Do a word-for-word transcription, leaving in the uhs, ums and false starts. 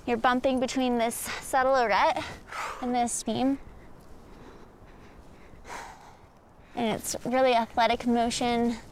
You're bumping between this subtle arête and this beam. And it's really athletic motion